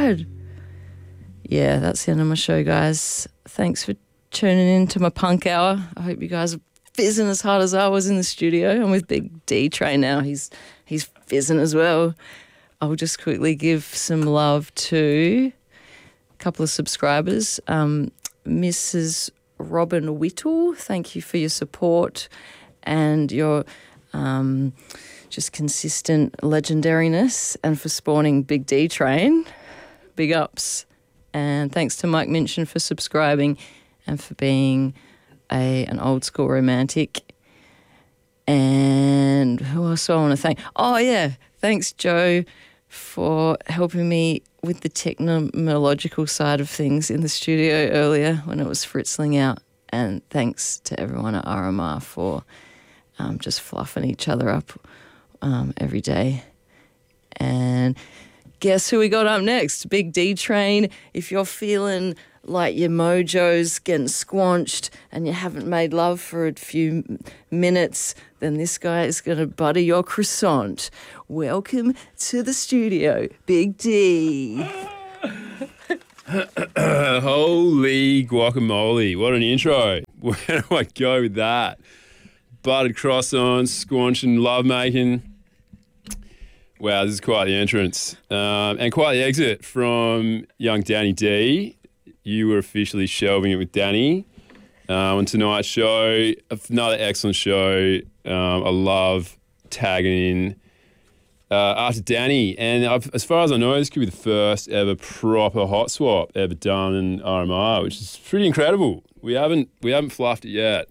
subscribe. Yeah, that's the end of my show, guys. Thanks for tuning in to my punk hour. I hope you guys are fizzing as hard as I was in the studio. I'm with Big D Train now. He's fizzing as well. I'll just quickly give some love to a couple of subscribers. Mrs. Robin Whittle, thank you for your support and your just consistent legendariness, and for spawning Big D Train. Big ups. And thanks to Mike Minchin for subscribing and for being an old school romantic. And who else do I want to thank? Oh, yeah. Thanks, Joe, for helping me with the technological side of things in the studio earlier when it was fritzling out. And thanks to everyone at RMR for just fluffing each other up every day. And guess who we got up next? Big D Train. If you're feeling like your mojo's getting squanched and you haven't made love for a few minutes, then this guy is going to butter your croissant. Welcome to the studio, Big D. Holy guacamole. What an intro. Where do I go with that? Buttered croissants, squanching, lovemaking. Wow, this is quite the entrance. And quite the exit from young Danny D. You were officially shelving it with Danny on tonight's show. Another excellent show. I love tagging in after Danny. And as far as I know, this could be the first ever proper hot swap ever done in RMR, which is pretty incredible. We haven't fluffed it yet.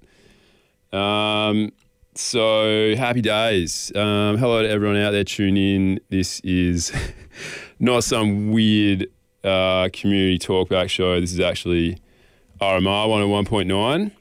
So happy days. Hello to everyone out there tuning in. This is not some weird community talkback show. This is actually RMR 101.9.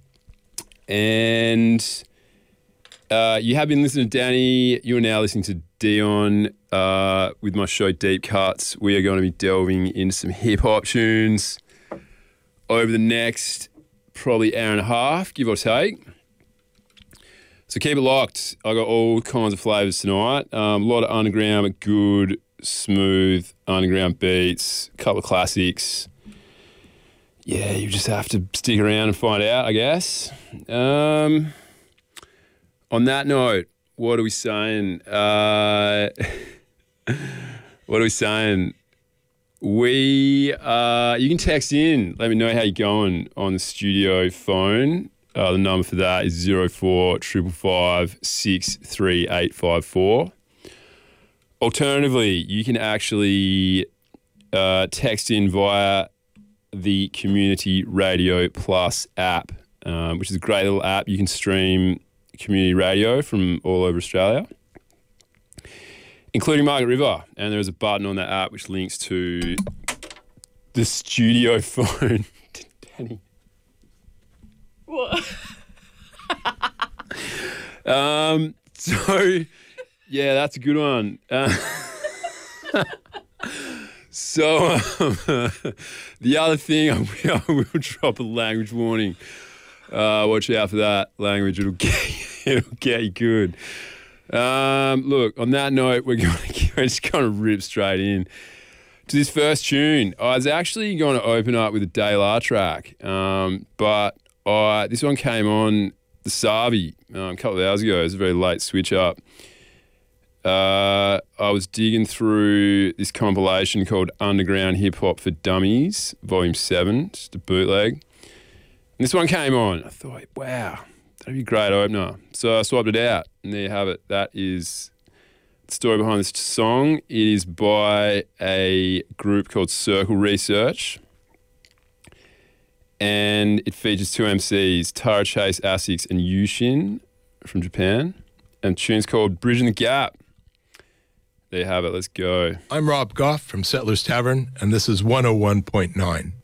And you have been listening to Danny. You are now listening to Dion with my show Deep Cuts. We are going to be delving into some hip-hop tunes over the next probably hour and a half, give or take. So keep it locked. I got all kinds of flavours tonight. A lot of underground, but good, smooth underground beats. A couple of classics. Yeah, you just have to stick around and find out, I guess. On that note, what are we saying? What are we saying? You can text in. Let me know how you're going on the studio phone. The number for that is 0455 63854. Alternatively, you can actually text in via the Community Radio Plus app, which is a great little app. You can stream community radio from all over Australia, including Margaret River. And there is a button on that app which links to the studio phone. Danny. What? So, yeah, that's a good one. So, the other thing, I will drop a language warning. Watch out for that language. It'll get you good. Look, on that note, we're just going to rip straight in to this first tune. I was actually going to open up with a De La track, but this one came on the Savi a couple of hours ago. It was a very late switch up. I was digging through this compilation called Underground Hip Hop for Dummies, Volume 7, just a bootleg. And this one came on. I thought, wow, that'd be a great opener. So I swapped it out, and there you have it. That is the story behind this song. It is by a group called Circle Research. And it features two MCs, Tara Chase Asics and Yushin from Japan. And the tune's called Bridging the Gap. There you have it. Let's go. I'm Rob Goff from Settlers Tavern, and this is 101.9.